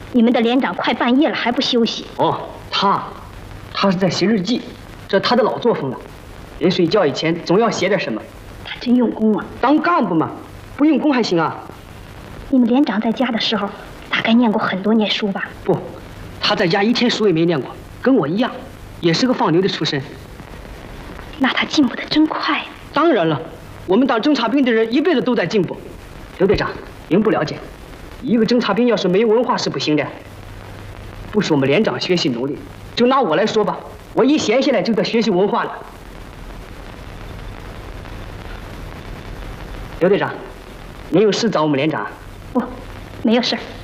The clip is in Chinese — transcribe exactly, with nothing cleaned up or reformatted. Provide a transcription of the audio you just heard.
你们的连长快半夜了还不休息。 哦，他，他是在写日记，这是他的老作风了。临睡觉以前总要写点什么。 他真用功啊！ 当干部嘛，不用功还行啊。 你们连长在家的时候，大概念过很多年书吧？ 不，他在家一天书也没念过，跟我一样，也是个放牛的出身。 那他进步的真快呀！ 当然了，我们当侦察兵的人一辈子都在进步。刘队长，您不了解，一个侦察兵要是没有文化是不行的。不是我们连长学习努力，就拿我来说吧，我一闲下来就在学习文化了。刘队长，您有事找我们连长？ 不，没有事。